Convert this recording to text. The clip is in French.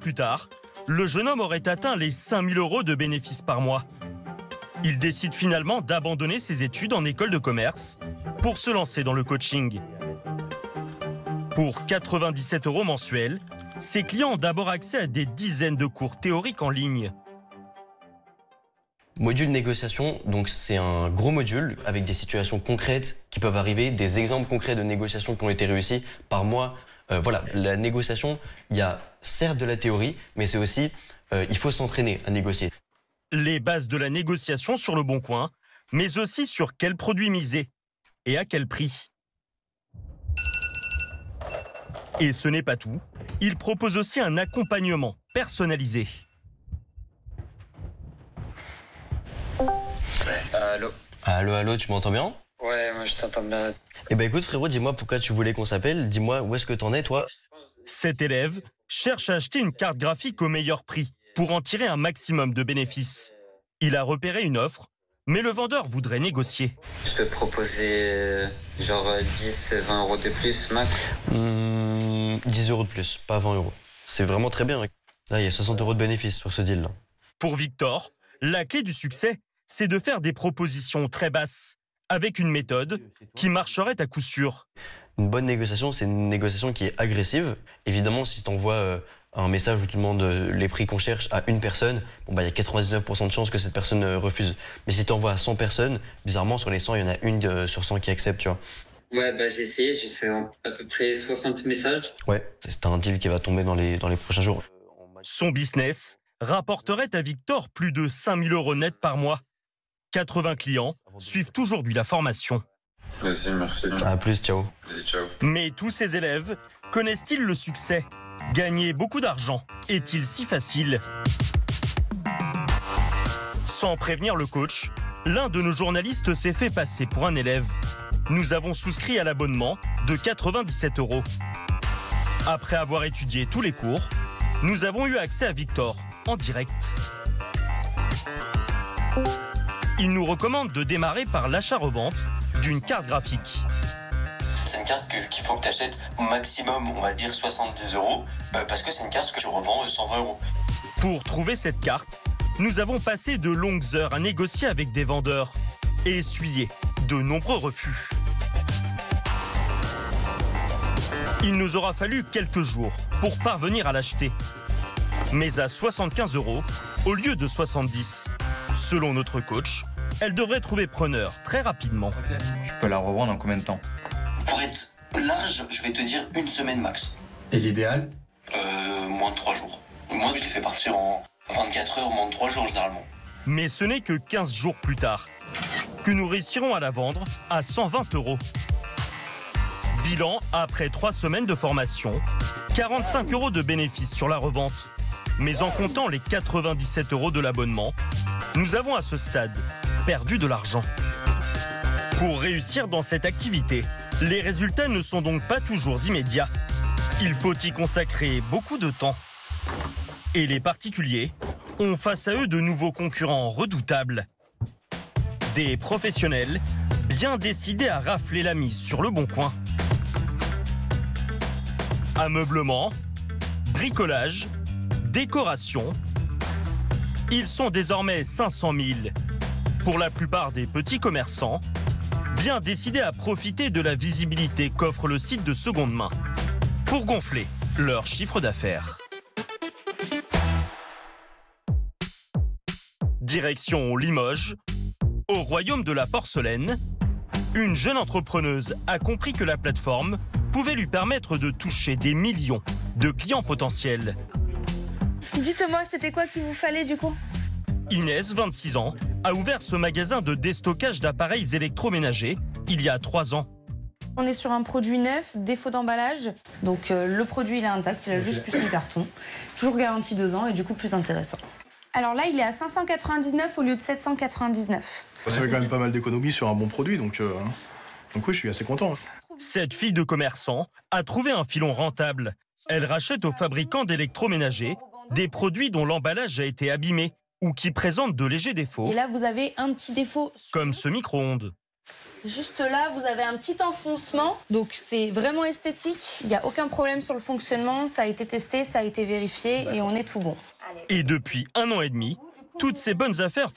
plus tard, le jeune homme aurait atteint les 5 000 € de bénéfices par mois. Il décide finalement d'abandonner ses études en école de commerce pour se lancer dans le coaching. Pour 97 € mensuels, ses clients ont d'abord accès à des dizaines de cours théoriques en ligne. Module négociation, donc c'est un gros module avec des situations concrètes qui peuvent arriver, des exemples concrets de négociations qui ont été réussies par mois. Voilà, la négociation, il y a certes de la théorie, mais c'est aussi, il faut s'entraîner à négocier. Les bases de la négociation sur le Bon Coin, mais aussi sur quel produit miser et à quel prix. Et ce n'est pas tout, il propose aussi un accompagnement personnalisé. Allô. Allô, tu m'entends bien? Ouais, moi je t'entends bien. Eh ben écoute frérot, dis-moi pourquoi tu voulais qu'on s'appelle, dis-moi où est-ce que t'en es toi? Cet élève cherche à acheter une carte graphique au meilleur prix pour en tirer un maximum de bénéfices. Il a repéré une offre, mais le vendeur voudrait négocier. Je peux proposer genre 10, 20 € de plus max. 10 € de plus, pas 20 €. C'est vraiment très bien. Là, il y a 60 € de bénéfices sur ce deal-là. Pour Victor, la clé du succès, c'est de faire des propositions très basses, avec une méthode qui marcherait à coup sûr. Une bonne négociation, c'est une négociation qui est agressive. Évidemment, si tu envoies un message où tu demandes les prix qu'on cherche à une personne, bon, bah, il y a 99% de chances que cette personne refuse. Mais si tu envoies à 100 personnes, bizarrement, sur les 100, il y en a une sur 100 qui accepte, tu vois. Ouais, bah j'ai essayé, j'ai fait à peu près 60 messages. Ouais, c'est un deal qui va tomber dans les prochains jours. Son business rapporterait à Victor plus de 5 000 € net par mois. 80 clients suivent aujourd'hui la formation. Vas-y, merci. À plus, ciao. Vas-y, ciao. Mais tous ces élèves connaissent-ils le succès? Gagner beaucoup d'argent est-il si facile? Sans prévenir le coach, l'un de nos journalistes s'est fait passer pour un élève. Nous avons souscrit à l'abonnement de 97 €. Après avoir étudié tous les cours, nous avons eu accès à Victor en direct. Il nous recommande de démarrer par l'achat-revente d'une carte graphique. C'est une carte qu'il faut que tu achètes au maximum, on va dire 70 €, parce que c'est une carte que je revends 120 €. Pour trouver cette carte, nous avons passé de longues heures à négocier avec des vendeurs et essuyé de nombreux refus. Il nous aura fallu quelques jours pour parvenir à l'acheter, mais à 75 € au lieu de 70. Selon notre coach, elle devrait trouver preneur très rapidement. Je peux la revendre en combien de temps? Pour être large, je vais te dire une semaine max. Et l'idéal? Moins de 3 jours. Moi, je l'ai fait partir en 24 heures, moins de 3 jours généralement. Mais ce n'est que 15 jours plus tard que nous réussirons à la vendre à 120 €. Bilan après 3 semaines de formation, 45 € de bénéfices sur la revente. Mais en comptant les 97 € de l'abonnement, nous avons à ce stade perdu de l'argent. Pour réussir dans cette activité, les résultats ne sont donc pas toujours immédiats. Il faut y consacrer beaucoup de temps. Et les particuliers ont face à eux de nouveaux concurrents redoutables. Des professionnels bien décidés à rafler la mise sur le Bon Coin. Ameublement, bricolage, décoration. Ils sont désormais 500 000. Pour la plupart des petits commerçants, bien décidés à profiter de la visibilité qu'offre le site de seconde main pour gonfler leur chiffre d'affaires. Direction Limoges, au royaume de la porcelaine, une jeune entrepreneuse a compris que la plateforme pouvait lui permettre de toucher des millions de clients potentiels. Dites-moi, c'était quoi qu'il vous fallait du coup? Inès, 26 ans, a ouvert ce magasin de déstockage d'appareils électroménagers il y a 3 ans. On est sur un produit neuf, défaut d'emballage. Donc le produit il est intact, il a juste plus son carton. Toujours garanti 2 ans et du coup plus intéressant. Alors là, il est à 599 au lieu de 799. Ça fait quand même pas mal d'économies sur un bon produit, donc oui, je suis assez content. Cette fille de commerçant a trouvé un filon rentable. Elle rachète aux fabricants d'électroménagers des produits dont l'emballage a été abîmé ou qui présentent de légers défauts, Et là, vous avez un petit défaut. comme ce micro-ondes. Juste là, vous avez un petit enfoncement. Donc c'est vraiment esthétique. Il n'y a aucun problème sur le fonctionnement. Ça a été testé, ça a été vérifié et on est tout bon. Et depuis 1 an et demi, toutes ces bonnes affaires